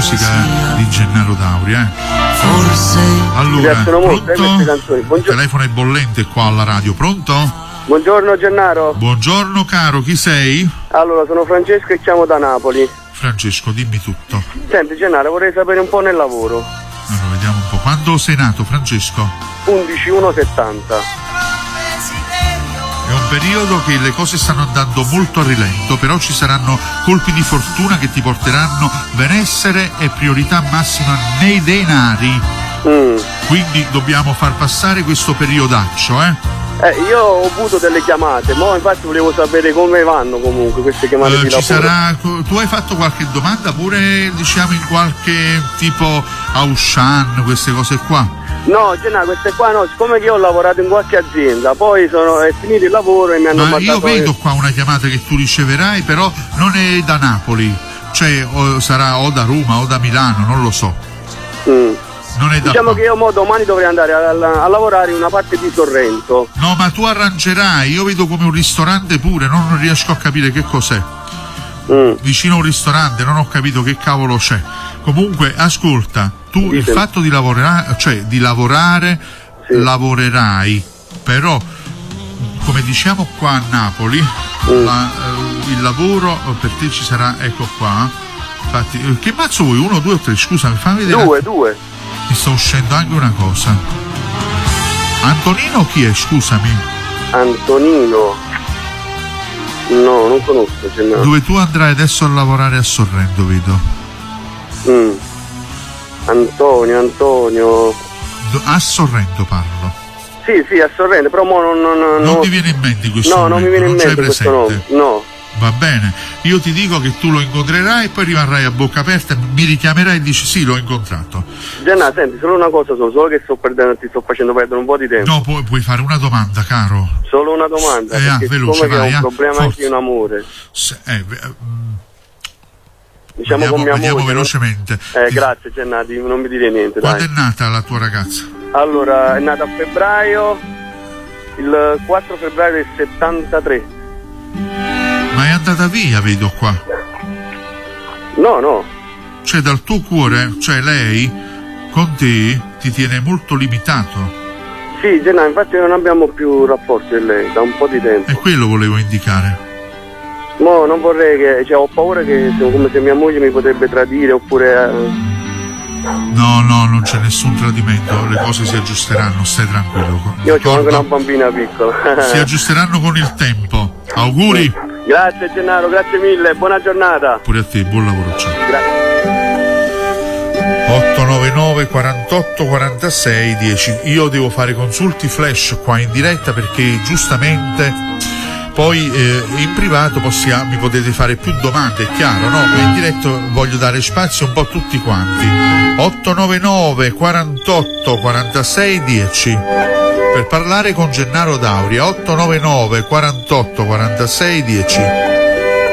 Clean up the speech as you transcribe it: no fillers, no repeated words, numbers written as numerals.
musica di Gennaro D'Auria, Forse. Allora, molto, pronto? Il telefono è bollente qua alla radio, pronto? Buongiorno Gennaro. Buongiorno caro, chi sei? Allora, sono Francesco e chiamo da Napoli. Francesco, dimmi tutto. Senti Gennaro, vorrei sapere un po' nel lavoro. Allora, vediamo un po'. Quando sei nato, Francesco? 11/1/70. È un periodo che le cose stanno andando molto a rilento, però ci saranno colpi di fortuna che ti porteranno benessere e priorità massima nei denari. Quindi dobbiamo far passare questo periodaccio, Io ho avuto delle chiamate, ma infatti volevo sapere come vanno comunque queste chiamate di lavoro. Tu hai fatto qualche domanda pure, diciamo, in qualche tipo Auchan, queste cose qua? No, Gennaro, queste qua no, siccome io ho lavorato in qualche azienda, poi è finito il lavoro e mi hanno mandato... Io vedo qua una chiamata che tu riceverai, però non è da Napoli, cioè sarà o da Roma o da Milano, non lo so. Non è da diciamo che io domani dovrei andare a lavorare in una parte di Sorrento. No, ma tu arrangerai, io vedo come un ristorante pure, non riesco a capire che cos'è. Vicino a un ristorante, non ho capito che cavolo c'è. Comunque, ascolta, tu il fatto di lavorare, lavorerai, però, come diciamo qua a Napoli, il lavoro per te ci sarà, ecco qua. Infatti, che mazzo vuoi? 1, 2 o 3? Scusami, fammi vedere. 2. Mi sta uscendo anche una cosa. Antonino chi è? Scusami. Antonino. No, non conosco. Dove tu andrai adesso a lavorare a Sorrento, vedo. Antonio. A Sorrento parlo. Sì, a Sorrento, però non ti viene in mente questo nome? No, non mi viene in mente questo nome. No. Va bene, io ti dico che tu lo incontrerai e poi rimarrai a bocca aperta, mi richiamerai e dici sì, l'ho incontrato. Gianna, senti, solo una cosa, solo che ti sto facendo perdere un po' di tempo. No, puoi fare una domanda, caro. Solo una domanda, perché veloce, vai, che è un problema anche in amore. Diciamo con mia moglie. Velocemente. Grazie Gianna, non mi dire niente. Quando è nata la tua ragazza? Allora, è nata a febbraio, il 4 febbraio del 73. Ma è andata via, vedo qua. No. Cioè dal tuo cuore, cioè lei con te ti tiene molto limitato. Sì, Gennaro, infatti non abbiamo più rapporti con lei da un po' di tempo. E quello volevo indicare. No, non vorrei ho paura che come se mia moglie mi potrebbe tradire oppure... No, non c'è nessun tradimento, le cose si aggiusteranno, stai tranquillo. Io ho anche una bambina piccola. Si aggiusteranno con il tempo. Auguri. Grazie Gennaro, grazie mille, buona giornata. Pure a te, buon lavoro, ciao. Grazie. 899 48 46 10. Io devo fare consulti flash qua in diretta perché giustamente poi in privato mi potete fare più domande, è chiaro, no? In diretta voglio dare spazio un po' a tutti quanti. 899 48 46 10 per parlare con Gennaro D'Auria. 899 48 46 10.